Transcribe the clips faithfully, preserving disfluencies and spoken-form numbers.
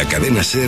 la cadena SER,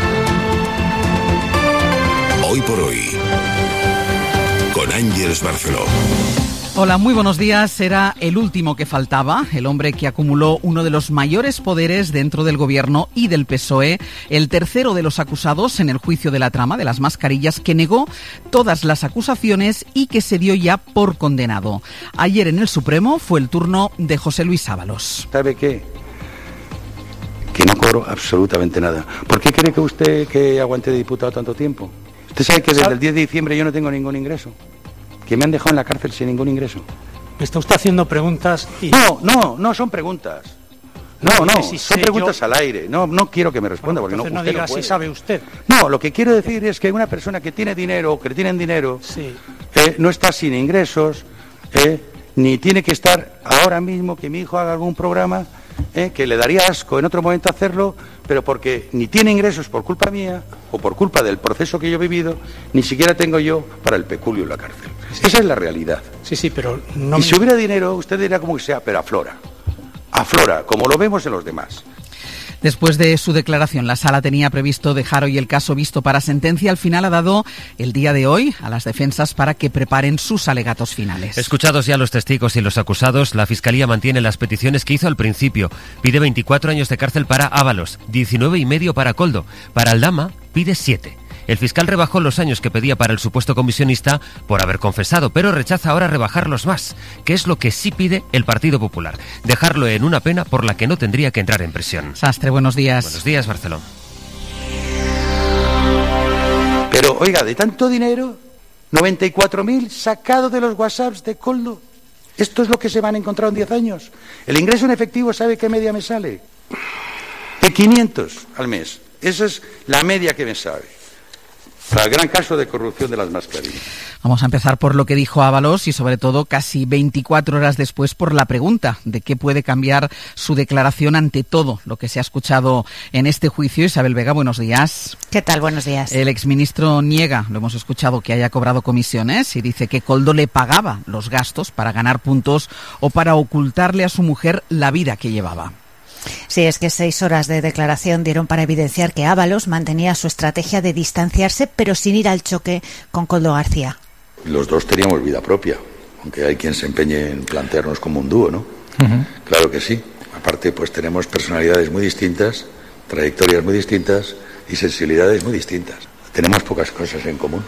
Hoy por Hoy, con Ángeles Barceló. Hola, muy buenos días. Era el último que faltaba, el hombre que acumuló uno de los mayores poderes dentro del gobierno y del P S O E, el tercero de los acusados en el juicio de la trama de las mascarillas, que negó todas las acusaciones y que se dio ya por condenado. Ayer en el Supremo fue el turno de José Luis Ábalos. ¿Sabe qué? Que no cobro absolutamente nada. ¿Por qué cree que usted que aguante de diputado tanto tiempo? Usted sabe que desde el diez de diciembre yo no tengo ningún ingreso. Que me han dejado en la cárcel sin ningún ingreso. Me está usted haciendo preguntas y... No, no, no son preguntas. No, no, si son preguntas yo... al aire. No, no quiero que me responda, bueno, porque no, no usted diga no puede. Si sabe usted. No, lo que quiero decir es que una persona que tiene dinero, que le tienen dinero, sí. eh, no está sin ingresos, eh, ni tiene que estar ahora mismo que mi hijo haga algún programa, eh, que le daría asco en otro momento hacerlo, pero porque ni tiene ingresos por culpa mía o por culpa del proceso que yo he vivido, ni siquiera tengo yo para el peculio en la cárcel. Sí. Esa es la realidad. Sí, sí, pero no... Y me... si hubiera dinero, usted dirá como que sea, pero aflora. Aflora, como lo vemos en los demás. Después de su declaración, la Sala tenía previsto dejar hoy el caso visto para sentencia. Al final ha dado el día de hoy a las defensas para que preparen sus alegatos finales. Escuchados ya los testigos y los acusados, la Fiscalía mantiene las peticiones que hizo al principio. Pide veinticuatro años de cárcel para Ábalos, diecinueve y medio para Koldo. Para Aldama pide siete. El fiscal rebajó los años que pedía para el supuesto comisionista por haber confesado, pero rechaza ahora rebajarlos más, que es lo que sí pide el Partido Popular. Dejarlo en una pena por la que no tendría que entrar en prisión. Sastre, buenos días. Buenos días, Barcelona. Pero, oiga, de tanto dinero, noventa y cuatro mil sacado de los WhatsApps de Koldo. Esto es lo que se van a encontrar en diez años. El ingreso en efectivo, ¿sabe qué media me sale? De quinientos al mes. Esa es la media que me sabe. Para el gran caso de corrupción de las mascarillas. Vamos a empezar por lo que dijo Ábalos y sobre todo casi veinticuatro horas después por la pregunta de qué puede cambiar su declaración ante todo lo que se ha escuchado en este juicio. Isabel Vega, buenos días. ¿Qué tal? Buenos días. El exministro niega, lo hemos escuchado, que haya cobrado comisiones y dice que Koldo le pagaba los gastos para ganar puntos o para ocultarle a su mujer la vida que llevaba. Sí, es que seis horas de declaración dieron para evidenciar que Ábalos mantenía su estrategia de distanciarse, pero sin ir al choque con Koldo García. Los dos teníamos vida propia, aunque hay quien se empeñe en plantearnos como un dúo, ¿no? Uh-huh. Claro que sí. Aparte, pues tenemos personalidades muy distintas, trayectorias muy distintas y sensibilidades muy distintas. Tenemos pocas cosas en común.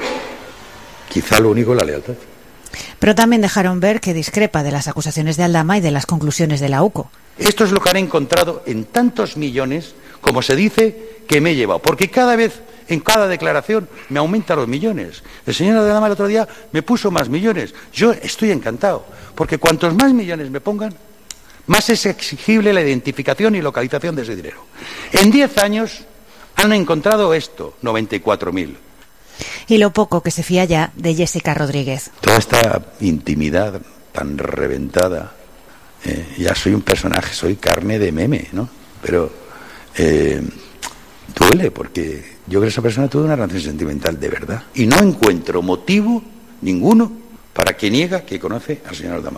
Quizá lo único, la lealtad. Pero también dejaron ver que discrepa de las acusaciones de Aldama y de las conclusiones de la U C O. Esto es lo que han encontrado en tantos millones, como se dice, que me he llevado. Porque cada vez, en cada declaración, me aumentan los millones. El señor Aldama el otro día me puso más millones. Yo estoy encantado, porque cuantos más millones me pongan, más es exigible la identificación y localización de ese dinero. En diez años han encontrado esto, noventa y cuatro mil. Y lo poco que se fía ya de Jessica Rodríguez. Toda esta intimidad tan reventada, eh, ya soy un personaje, soy carne de meme, ¿no? Pero eh, duele, porque yo creo que esa persona tuvo una relación sentimental de verdad. Y no encuentro motivo ninguno para que niega que conoce al señor Aldama.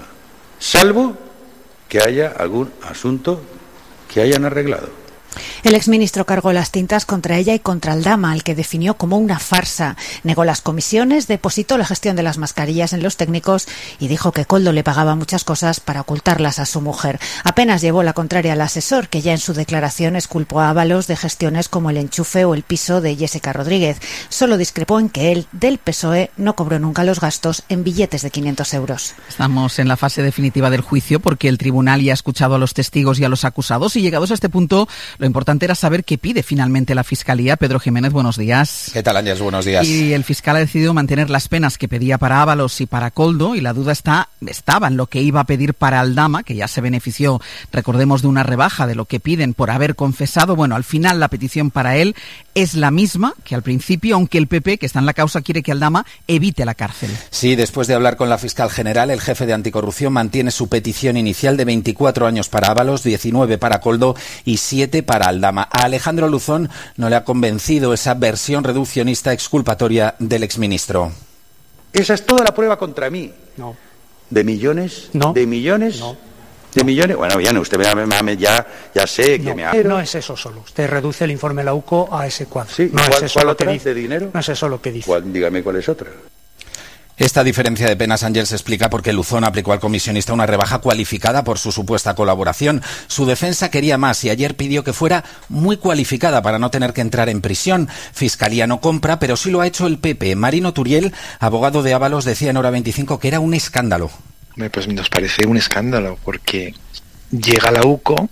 Salvo que haya algún asunto que hayan arreglado. El exministro cargó las tintas contra ella y contra Aldama, al que definió como una farsa. Negó las comisiones, depositó la gestión de las mascarillas en los técnicos y dijo que Koldo le pagaba muchas cosas para ocultarlas a su mujer. Apenas llevó la contraria al asesor, que ya en su declaración exculpó a Ábalos de gestiones como el enchufe o el piso de Jessica Rodríguez. Solo discrepó en que él, del P S O E, no cobró nunca los gastos en billetes de quinientos euros. Estamos en la fase definitiva del juicio porque el tribunal ya ha escuchado a los testigos y a los acusados y llegados a este punto, lo importante era saber qué pide finalmente la Fiscalía. Pedro Jiménez, buenos días. ¿Qué tal, Ángeles? Buenos días. Y el fiscal ha decidido mantener las penas que pedía para Ábalos y para Koldo, y la duda está estaba en lo que iba a pedir para Aldama, que ya se benefició, recordemos, de una rebaja de lo que piden por haber confesado. Bueno, al final la petición para él es la misma que al principio, aunque el P P, que está en la causa, quiere que Aldama evite la cárcel. Sí, después de hablar con la fiscal general, el jefe de anticorrupción mantiene su petición inicial de veinticuatro años para Ábalos, diecinueve para Koldo y siete para Aldama. A Alejandro Luzón no le ha convencido esa versión reduccionista exculpatoria del exministro. Esa es toda la prueba contra mí. No. ¿De millones? No. ¿De millones? No. ¿De millones? Bueno, bien, usted me, me, ya, ya sé que no, me ha... No es eso solo. Usted reduce el informe de la U C O a ese cuadro. Sí, no ¿cuál, es eso cuál lo otra que dice. de dinero? No es eso lo que dice. ¿Cuál, dígame cuál es otra. Esta diferencia de penas, Ángel, se explica porque Luzón aplicó al comisionista una rebaja cualificada por su supuesta colaboración. Su defensa quería más y ayer pidió que fuera muy cualificada para no tener que entrar en prisión. Fiscalía no compra, pero sí lo ha hecho el P P. Marino Turiel, abogado de Ábalos, decía en Hora veinticinco que era un escándalo. Pues nos parece un escándalo porque llega la U C O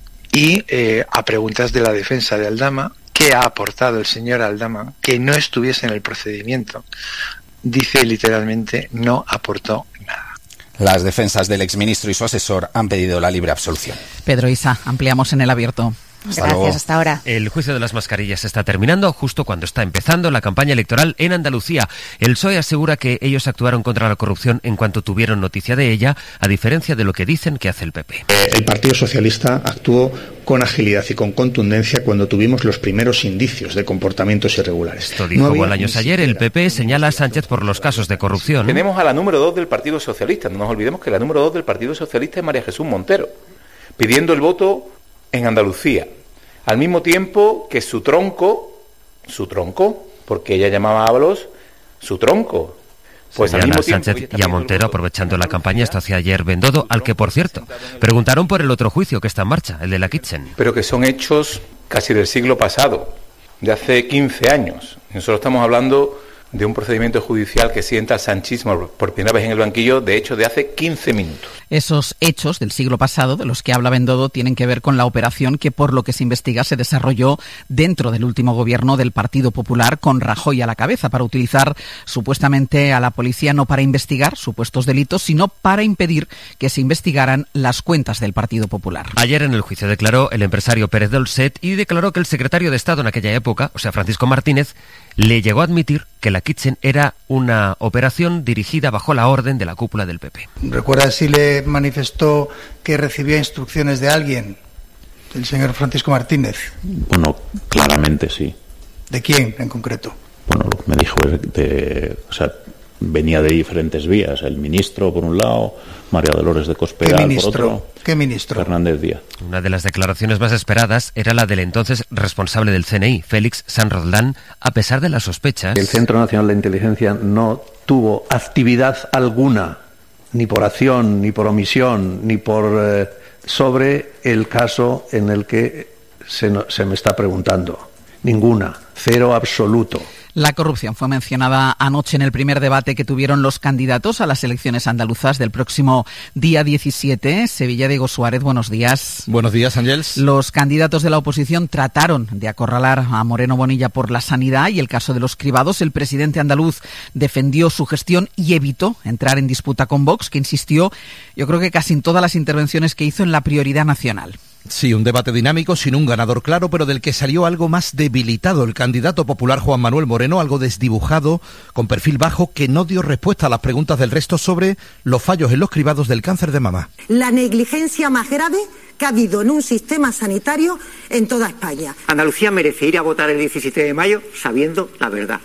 y eh, a preguntas de la defensa de Aldama, ¿qué ha aportado el señor Aldama que no estuviese en el procedimiento? Dice literalmente, no aportó nada. Las defensas del exministro y su asesor han pedido la libre absolución. Pedro Isa, ampliamos en El Abierto. Hasta Gracias, luego. hasta ahora. El juicio de las mascarillas está terminando justo cuando está empezando la campaña electoral en Andalucía. El P S O E asegura que ellos actuaron contra la corrupción en cuanto tuvieron noticia de ella, a diferencia de lo que dicen que hace el P P. El Partido Socialista actuó con agilidad y con contundencia cuando tuvimos los primeros indicios de comportamientos irregulares. Esto dijo No había Bolaños ni ayer. El siquiera- P P señala a Sánchez por los casos de corrupción. Tenemos a la número dos del Partido Socialista. No nos olvidemos que la número dos del Partido Socialista es María Jesús Montero, pidiendo el voto en Andalucía. Al mismo tiempo que su tronco, su tronco, porque ella llamaba a Ábalos su tronco. Pues al Señala mismo a tiempo Sánchez y a Montero aprovechando la campaña. Esto hacía ayer Bendodo, al que, por cierto, preguntaron por el otro juicio que está en marcha, el de la Kitchen. Pero que son hechos casi del siglo pasado, de hace quince años. Nosotros estamos hablando de un procedimiento judicial que sienta al sanchismo por primera vez en el banquillo, de hecho, de hace quince minutos. Esos hechos del siglo pasado, de los que habla Bendodo, tienen que ver con la operación que, por lo que se investiga, se desarrolló dentro del último gobierno del Partido Popular, con Rajoy a la cabeza, para utilizar supuestamente a la policía no para investigar supuestos delitos, sino para impedir que se investigaran las cuentas del Partido Popular. Ayer en el juicio declaró el empresario Pérez Dolcet y declaró que el secretario de Estado en aquella época, o sea, Francisco Martínez, le llegó a admitir que la Kitchen era una operación dirigida bajo la orden de la cúpula del P P. ¿Recuerda si le manifestó que recibía instrucciones de alguien, del señor Francisco Martínez? Bueno, claramente sí. ¿De quién en concreto? Bueno, lo que me dijo es de, o sea, venía de diferentes vías. El ministro por un lado, María Dolores de Cospedal por otro. ¿Qué ministro? Fernández Díaz. Una de las declaraciones más esperadas era la del entonces responsable del C N I, Félix San Roldán, a pesar de las sospechas. El Centro Nacional de Inteligencia no tuvo actividad alguna, ni por acción, ni por omisión, ni por eh, sobre el caso en el que se, no, se me está preguntando. Ninguna, cero absoluto. La corrupción fue mencionada anoche en el primer debate que tuvieron los candidatos a las elecciones andaluzas del próximo día diecisiete. Sevilla, Diego Suárez, buenos días. Buenos días, Ángels. Los candidatos de la oposición trataron de acorralar a Moreno Bonilla por la sanidad y el caso de los cribados. El presidente andaluz defendió su gestión y evitó entrar en disputa con Vox, que insistió, yo creo que casi en todas las intervenciones que hizo, en la prioridad nacional. Sí, un debate dinámico, sin un ganador claro, pero del que salió algo más debilitado el candidato popular Juan Manuel Moreno, algo desdibujado, con perfil bajo, que no dio respuesta a las preguntas del resto sobre los fallos en los cribados del cáncer de mama. La negligencia más grave que ha habido en un sistema sanitario en toda España. Andalucía merece ir a votar el diecisiete de mayo sabiendo la verdad.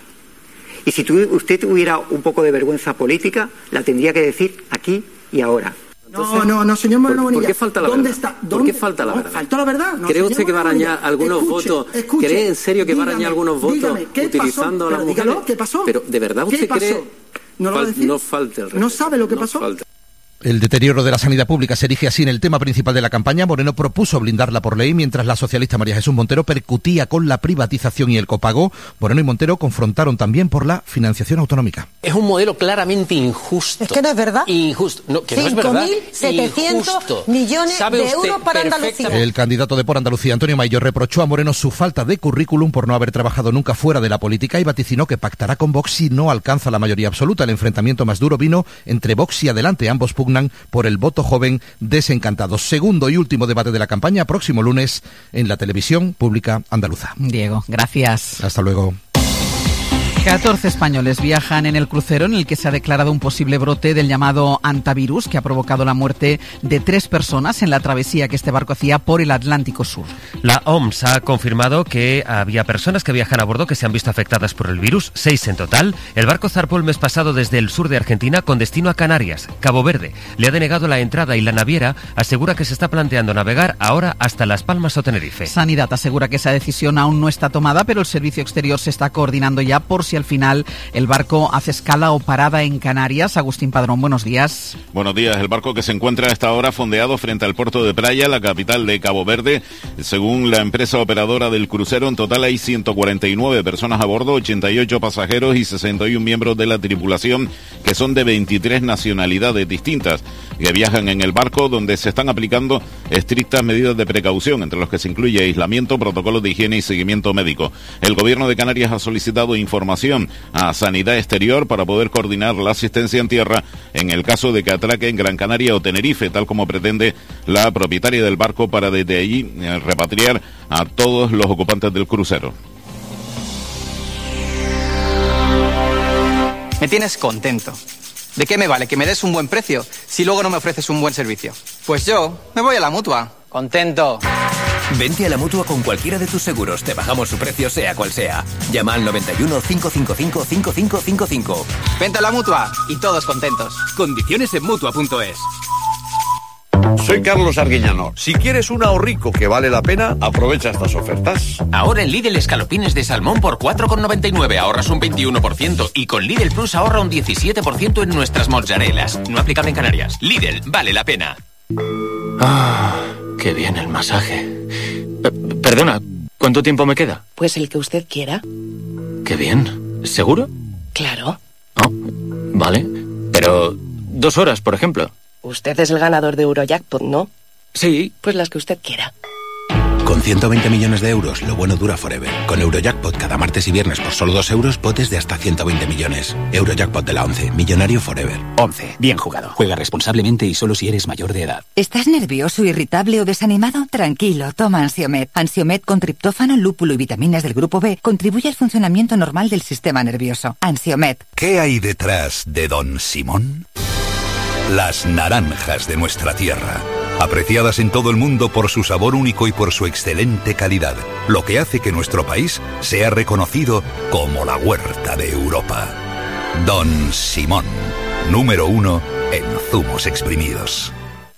Y si tu, usted tuviera un poco de vergüenza política, la tendría que decir aquí y ahora. Entonces, no, no, no, señor Moreno Bonilla. ¿Por qué falta la ¿Dónde verdad? está? ¿Dónde? ¿Por qué falta la verdad? No, ¿faltó la verdad? No, ¿Cree señor usted que va a Moreno arañar Bonilla. algunos Escuche, votos? escuche, ¿Cree en serio que va a arañar dígame, algunos votos dígame, ¿qué utilizando pasó? a las Pero mujeres? dígalo, ¿qué pasó? Pero ¿de verdad usted ¿Qué pasó? cree? ¿No lo va a decir? No falte el respeto. ¿No sabe lo que no pasó? Falte. El deterioro de la sanidad pública se erige así en el tema principal de la campaña. Moreno propuso blindarla por ley, mientras la socialista María Jesús Montero percutía con la privatización y el copago. Moreno y Montero confrontaron también por la financiación autonómica. Es un modelo claramente injusto. Es que no es verdad. Injusto. No, que no es verdad. cinco mil setecientos millones de euros para Andalucía. El candidato de Por Andalucía, Antonio Maillo, reprochó a Moreno su falta de currículum por no haber trabajado nunca fuera de la política y vaticinó que pactará con Vox si no alcanza la mayoría absoluta. El enfrentamiento más duro vino entre Vox y Adelante. Ambos pugnan por el voto joven desencantado. Segundo y último debate de la campaña, próximo lunes en la televisión pública andaluza. Diego, gracias. Hasta luego. catorce españoles viajan en el crucero en el que se ha declarado un posible brote del llamado hantavirus que ha provocado la muerte de tres personas en la travesía que este barco hacía por el Atlántico Sur. La O M S ha confirmado que había personas que viajan a bordo que se han visto afectadas por el virus, seis en total. El barco zarpó el mes pasado desde el sur de Argentina con destino a Canarias. Cabo Verde le ha denegado la entrada y la naviera asegura que se está planteando navegar ahora hasta Las Palmas o Tenerife. Sanidad asegura que esa decisión aún no está tomada, pero el servicio exterior se está coordinando ya por si al final el barco hace escala o parada en Canarias. Agustín Padrón, buenos días. Buenos días. El barco que se encuentra a esta hora fondeado frente al puerto de Praia, la capital de Cabo Verde. Según la empresa operadora del crucero, en total hay ciento cuarenta y nueve personas a bordo, ochenta y ocho pasajeros y sesenta y uno miembros de la tripulación, que son de veintitrés nacionalidades distintas, que viajan en el barco, donde se están aplicando estrictas medidas de precaución, entre los que se incluye aislamiento, protocolos de higiene y seguimiento médico. El gobierno de Canarias ha solicitado información a Sanidad Exterior para poder coordinar la asistencia en tierra en el caso de que atraque en Gran Canaria o Tenerife, tal como pretende la propietaria del barco, para desde allí eh, repatriar a todos los ocupantes del crucero. Me tienes contento. ¿De qué me vale que me des un buen precio si luego no me ofreces un buen servicio? Pues yo me voy a la Mutua. Contento. Vente a la Mutua con cualquiera de tus seguros. Te bajamos su precio sea cual sea. Llama al noventa y uno, cinco cinco cinco, cinco cinco cinco cinco. Vente a la Mutua y todos contentos. Condiciones en Mutua punto es. Soy Carlos Arguiñano. Si quieres un ahorrico que vale la pena, aprovecha estas ofertas. Ahora en Lidl escalopines de salmón por cuatro con noventa y nueve ahorras un veintiuno por ciento y con Lidl Plus ahorra un diecisiete por ciento en nuestras mozzarelas. No aplicable en Canarias. Lidl, vale la pena. Ah, qué bien el masaje. Eh, perdona, ¿cuánto tiempo me queda? Pues el que usted quiera. Qué bien. ¿Seguro? Claro. Oh, vale. Pero dos horas, por ejemplo. Usted es el ganador de Eurojackpot, ¿no? Sí. Pues las que usted quiera. Con ciento veinte millones de euros, lo bueno dura forever. Con Eurojackpot cada martes y viernes por solo dos euros, potes de hasta ciento veinte millones. Eurojackpot de la once, millonario forever. once, bien jugado. Juega responsablemente y solo si eres mayor de edad. ¿Estás nervioso, irritable o desanimado? Tranquilo, toma Ansiomed. Ansiomed con triptófano, lúpulo y vitaminas del grupo B contribuye al funcionamiento normal del sistema nervioso. Ansiomed. ¿Qué hay detrás de Don Simón? Las naranjas de nuestra tierra, apreciadas en todo el mundo por su sabor único y por su excelente calidad, lo que hace que nuestro país sea reconocido como la huerta de Europa. Don Simón, número uno en zumos exprimidos.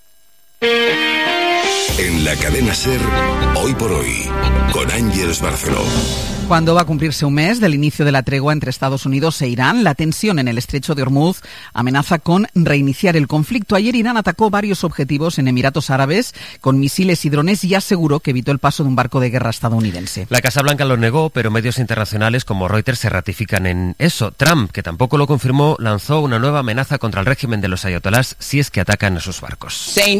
En la cadena SER, Hoy por Hoy, con Ángeles Barceló. Cuando va a cumplirse un mes del inicio de la tregua entre Estados Unidos e Irán, la tensión en el estrecho de Hormuz amenaza con reiniciar el conflicto. Ayer Irán atacó varios objetivos en Emiratos Árabes con misiles y drones y aseguró que evitó el paso de un barco de guerra estadounidense. La Casa Blanca lo negó, pero medios internacionales como Reuters se ratifican en eso. Trump, que tampoco lo confirmó, lanzó una nueva amenaza contra el régimen de los ayatolás si es que atacan a sus barcos. Le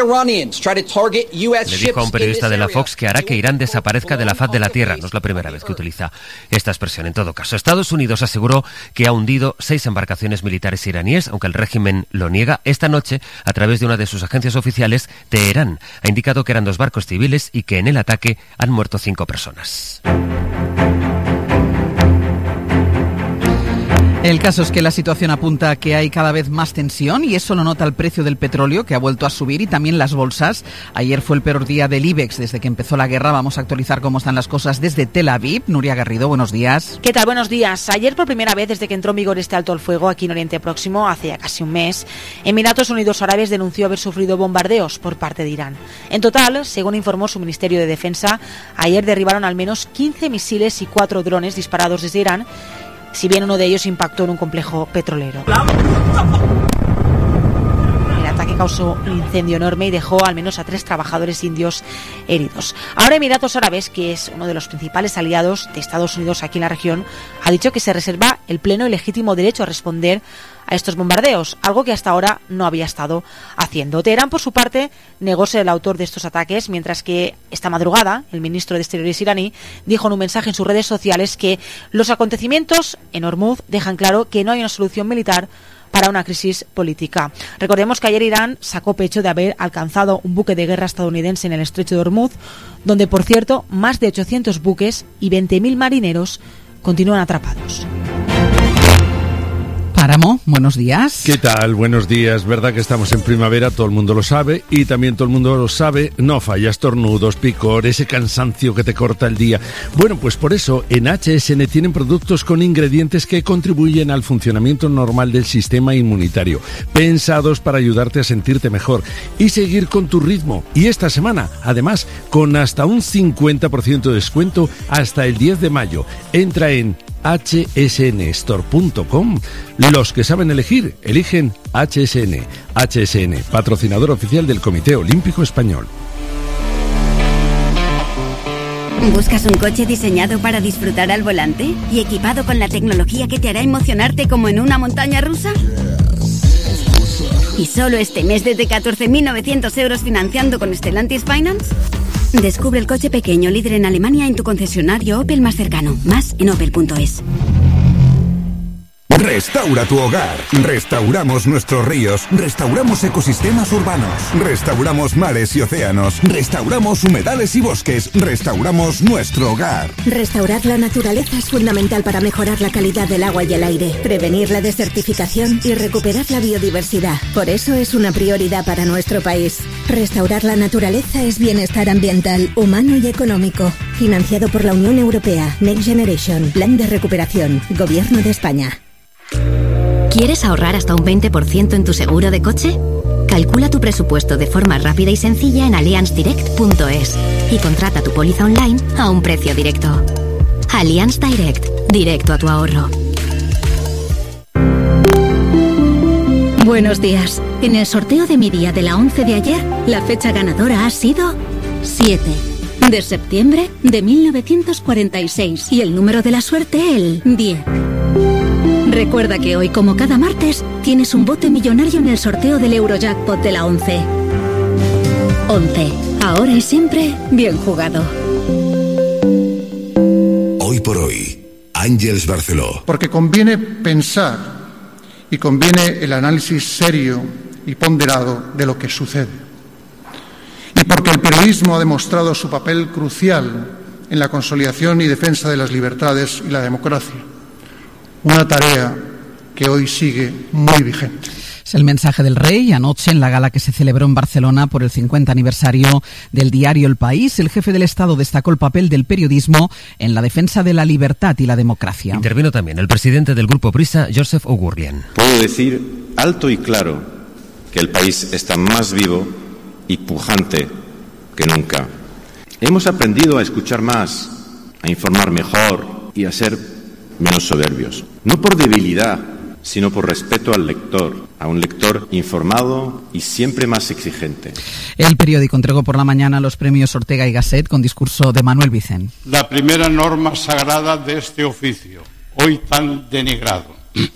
dijo a un periodista de la Fox que hará que Irán desaparezca de la faz de la tierra. No es la primera vez que utiliza esta expresión. En todo caso, Estados Unidos aseguró que ha hundido seis embarcaciones militares iraníes, aunque el régimen lo niega. Esta noche, a través de una de sus agencias oficiales, Teherán ha indicado que eran dos barcos civiles y que en el ataque han muerto cinco personas. El caso es que la situación apunta a que hay cada vez más tensión y eso lo nota el precio del petróleo, que ha vuelto a subir, y también las bolsas. Ayer fue el peor día del IBEX desde que empezó la guerra. Vamos a actualizar cómo están las cosas desde Tel Aviv. Nuria Garrido, buenos días. ¿Qué tal? Buenos días. Ayer, por primera vez desde que entró en vigor este alto al fuego aquí en Oriente Próximo, hace ya casi un mes, Emiratos Unidos Árabes denunció haber sufrido bombardeos por parte de Irán. En total, según informó su Ministerio de Defensa, ayer derribaron al menos quince misiles y cuatro drones disparados desde Irán, si bien uno de ellos impactó en un complejo petrolero. El ataque causó un incendio enorme y dejó al menos a tres trabajadores indios heridos. Ahora Emiratos Árabes, que es uno de los principales aliados de Estados Unidos aquí en la región, ha dicho que se reserva el pleno y legítimo derecho a responder a estos bombardeos, algo que hasta ahora no había estado haciendo. Teherán, por su parte, negó ser el autor de estos ataques, mientras que esta madrugada el ministro de Exteriores iraní dijo en un mensaje en sus redes sociales que los acontecimientos en Hormuz dejan claro que no hay una solución militar para una crisis política. Recordemos que ayer Irán sacó pecho de haber alcanzado un buque de guerra estadounidense en el estrecho de Hormuz, donde, por cierto, más de ochocientos buques y veinte mil marineros continúan atrapados. Páramo, buenos días. ¿Qué tal? Buenos días. Verdad que estamos en primavera, todo el mundo lo sabe, y también todo el mundo lo sabe, no falla, estornudos, picor, ese cansancio que te corta el día. Bueno, pues por eso en H S N tienen productos con ingredientes que contribuyen al funcionamiento normal del sistema inmunitario, pensados para ayudarte a sentirte mejor y seguir con tu ritmo. Y esta semana, además, con hasta un cincuenta por ciento de descuento hasta el diez de mayo. Entra en H S N store punto com. Los que saben elegir, eligen H S N. H S N, patrocinador oficial del Comité Olímpico Español. ¿Buscas un coche diseñado para disfrutar al volante y equipado con la tecnología que te hará emocionarte como en una montaña rusa? ¿Y solo este mes desde catorce mil novecientos euros financiando con Stellantis Finance? Descubre el coche pequeño líder en Alemania en tu concesionario Opel más cercano. Más en opel punto es. Restaura tu hogar. Restauramos nuestros ríos. Restauramos ecosistemas urbanos. Restauramos mares y océanos. Restauramos humedales y bosques. Restauramos nuestro hogar. Restaurar la naturaleza es fundamental para mejorar la calidad del agua y el aire, prevenir la desertificación y recuperar la biodiversidad. Por eso es una prioridad para nuestro país. Restaurar la naturaleza es bienestar ambiental, humano y económico. Financiado por la Unión Europea. Next Generation. Plan de recuperación. Gobierno de España. ¿Quieres ahorrar hasta un veinte por ciento en tu seguro de coche? Calcula tu presupuesto de forma rápida y sencilla en allianz direct punto es y contrata tu póliza online a un precio directo. Allianz Direct, directo a tu ahorro. Buenos días. En el sorteo de mi día de la once de ayer, la fecha ganadora ha sido siete de septiembre de mil novecientos cuarenta y seis y el número de la suerte el diez. Recuerda que hoy, como cada martes, tienes un bote millonario en el sorteo del Eurojackpot de la once. once. Ahora y siempre, bien jugado. Hoy por hoy, Ángeles Barceló. Porque conviene pensar y conviene el análisis serio y ponderado de lo que sucede. Y porque el periodismo ha demostrado su papel crucial en la consolidación y defensa de las libertades y la democracia. Una tarea que hoy sigue muy vigente. Es el mensaje del rey anoche en la gala que se celebró en Barcelona por el cincuenta aniversario del diario El País. El jefe del Estado destacó el papel del periodismo en la defensa de la libertad y la democracia. Intervino también el presidente del Grupo Prisa, Josep Ogurrian. Puedo decir alto y claro que el país está más vivo y pujante que nunca. Hemos aprendido a escuchar más, a informar mejor y a ser menos soberbios. No por debilidad, sino por respeto al lector, a un lector informado y siempre más exigente. El periódico entregó por la mañana los premios Ortega y Gasset con discurso de Manuel Vicent. La primera norma sagrada de este oficio, hoy tan denigrado,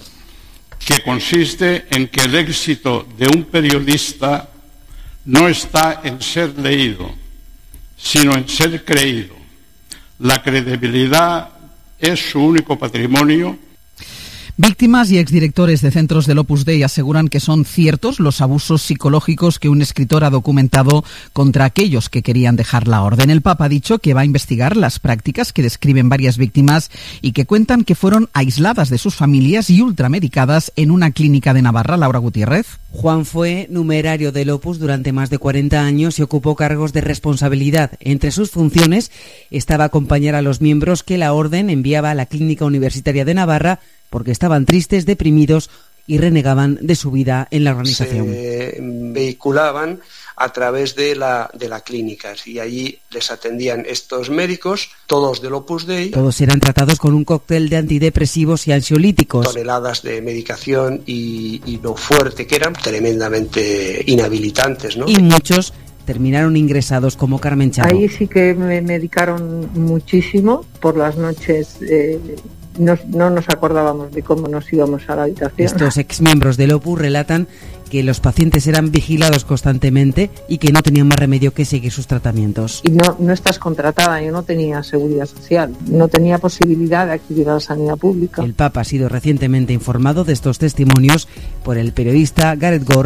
que consiste en que el éxito de un periodista no está en ser leído, sino en ser creído. La credibilidad es su único patrimonio. Víctimas y exdirectores de centros del Opus Dei aseguran que son ciertos los abusos psicológicos que un escritor ha documentado contra aquellos que querían dejar la orden. El Papa ha dicho que va a investigar las prácticas que describen varias víctimas y que cuentan que fueron aisladas de sus familias y ultramedicadas en una clínica de Navarra. Laura Gutiérrez. Juan fue numerario del Opus durante más de cuarenta años y ocupó cargos de responsabilidad. Entre sus funciones estaba acompañar a los miembros que la orden enviaba a la Clínica Universitaria de Navarra porque estaban tristes, deprimidos y renegaban de su vida en la organización. Se vehiculaban a través de la de las clínicas y allí les atendían estos médicos, todos del Opus Dei. Todos eran tratados con un cóctel de antidepresivos y ansiolíticos. Toneladas de medicación y, y lo fuerte que eran, tremendamente inhabilitantes, ¿no? Y muchos terminaron ingresados como Carmen Charo. Ahí sí que me medicaron muchísimo por las noches. Eh, No, no nos acordábamos de cómo nos íbamos a la habitación. Estos exmiembros del Opus relatan que los pacientes eran vigilados constantemente y que no tenían más remedio que seguir sus tratamientos. Y no, no estás contratada, yo no tenía seguridad social, no tenía posibilidad de acudir a la sanidad pública. El Papa ha sido recientemente informado de estos testimonios por el periodista Gareth Gore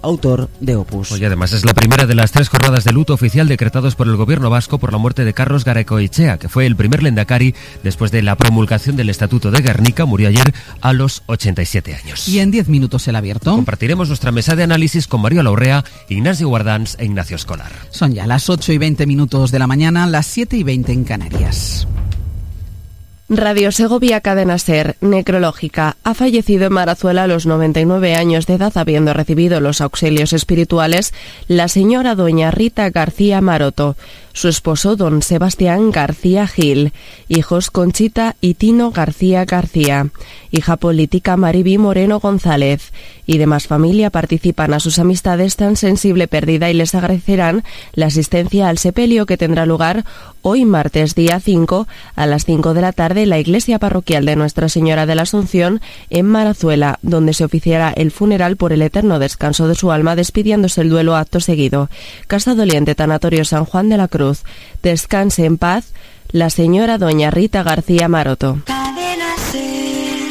autor de Opus. Hoy además es la primera de las tres jornadas de luto oficial decretados por el gobierno vasco por la muerte de Carlos Garaikoetxea, que fue el primer lehendakari después de la promulgación del Estatuto de Gernika. Murió ayer a los ochenta y siete años. Y en diez minutos el abierto. Compartiremos nuestra mesa de análisis con Mario Laurrea, Ignacio Guardans e Ignacio Escolar. Son ya las ocho y veinte minutos de la mañana, las siete y veinte en Canarias. Radio Segovia Cadena Ser, necrológica. Ha fallecido en Marazuela a los noventa y nueve años de edad, habiendo recibido los auxilios espirituales la señora doña Rita García Maroto, su esposo don Sebastián García Gil, hijos Conchita y Tino García García, hija política Mariby Moreno González y demás familia participan a sus amistades tan sensible pérdida y les agradecerán la asistencia al sepelio que tendrá lugar hoy martes día cinco a las cinco de la tarde en la iglesia parroquial de Nuestra Señora de la Asunción en Marazuela, donde se oficiará el funeral por el eterno descanso de su alma, despidiéndose el duelo acto seguido. Casa Doliente, Tanatorio San Juan de la Cruz. Descanse en paz la señora doña Rita García Maroto. Cadena Ser.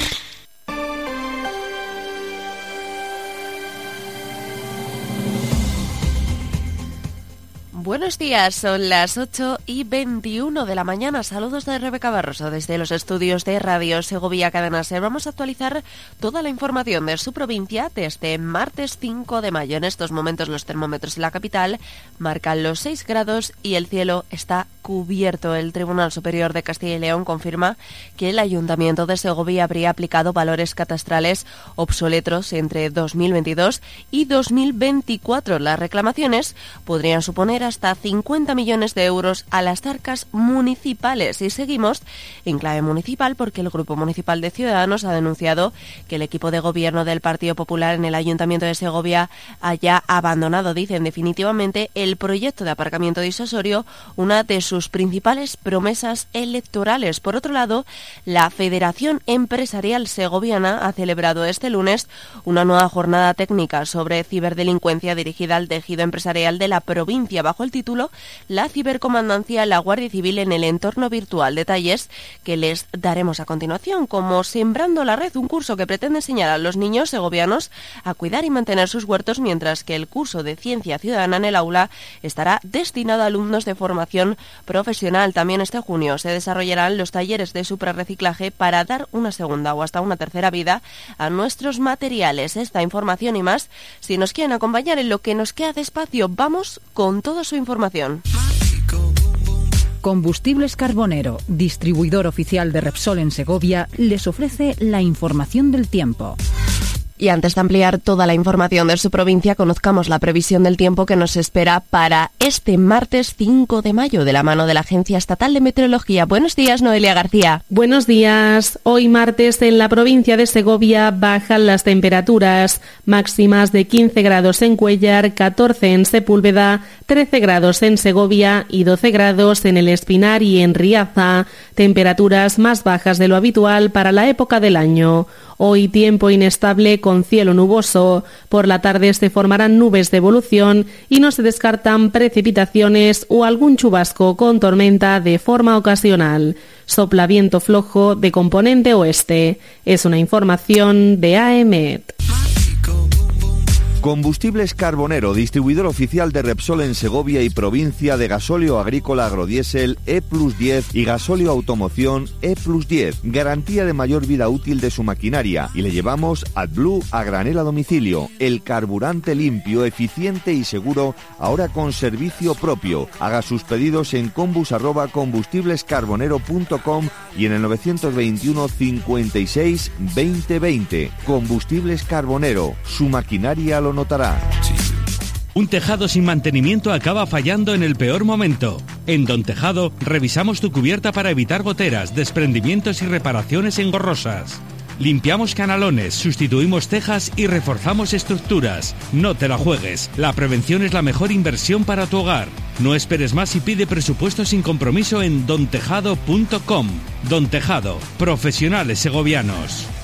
Buenos días, son las ocho y veintiuno de la mañana. Saludos de Rebeca Barroso desde los estudios de Radio Segovia Cadena Ser. Vamos a actualizar toda la información de su provincia desde martes cinco de mayo. En estos momentos los termómetros en la capital marcan los seis grados y el cielo está cubierto. El Tribunal Superior de Castilla y León confirma que el Ayuntamiento de Segovia habría aplicado valores catastrales obsoletos entre dos mil veintidós y dos mil veinticuatro. Las reclamaciones podrían suponer hasta cincuenta millones de euros a las arcas municipales. Y seguimos en clave municipal porque el Grupo Municipal de Ciudadanos ha denunciado que el equipo de gobierno del Partido Popular en el Ayuntamiento de Segovia haya abandonado, dicen definitivamente, el proyecto de aparcamiento disuasorio, una de sus principales promesas electorales. Por otro lado, la Federación Empresarial Segoviana ha celebrado este lunes una nueva jornada técnica sobre ciberdelincuencia dirigida al tejido empresarial de la provincia, bajo el título La cibercomandancia, la Guardia Civil en el entorno virtual. Detalles que les daremos a continuación, como Sembrando la Red, un curso que pretende enseñar a los niños segovianos a cuidar y mantener sus huertos, mientras que el curso de Ciencia Ciudadana en el aula estará destinado a alumnos de formación profesional. También este junio se desarrollarán los talleres de suprarreciclaje para dar una segunda o hasta una tercera vida a nuestros materiales. Esta información y más, si nos quieren acompañar en lo que nos queda de espacio, vamos con toda su información. Combustibles Carbonero, distribuidor oficial de Repsol en Segovia, les ofrece la información del tiempo. Y antes de ampliar toda la información de su provincia, conozcamos la previsión del tiempo que nos espera para este martes cinco de mayo de la mano de la Agencia Estatal de Meteorología. Buenos días, Noelia García. Buenos días. Hoy martes en la provincia de Segovia bajan las temperaturas máximas de quince grados en Cuéllar, catorce en Sepúlveda, trece grados en Segovia y doce grados en El Espinar y en Riaza. Temperaturas más bajas de lo habitual para la época del año. Hoy tiempo inestable con cielo nuboso. Por la tarde se formarán nubes de evolución y no se descartan precipitaciones o algún chubasco con tormenta de forma ocasional. Sopla viento flojo de componente oeste. Es una información de A E M E T. Combustibles Carbonero, distribuidor oficial de Repsol en Segovia y provincia, de gasóleo agrícola agrodiesel E plus diez y gasóleo automoción E plus diez. Garantía de mayor vida útil de su maquinaria y le llevamos AdBlue a granel a domicilio. El carburante limpio, eficiente y seguro, ahora con servicio propio. Haga sus pedidos en combus arroba combustiblescarbonero punto com y en el novecientos veintiuno cincuenta y seis veinte veinte. Combustibles Carbonero, su maquinaria lo notará. Un tejado sin mantenimiento acaba fallando en el peor momento. En Don Tejado revisamos tu cubierta para evitar goteras, desprendimientos y reparaciones engorrosas. Limpiamos canalones, sustituimos tejas y reforzamos estructuras. No te la juegues, la prevención es la mejor inversión para tu hogar. No esperes más y pide presupuesto sin compromiso en don tejado punto com. Don Tejado, profesionales segovianos.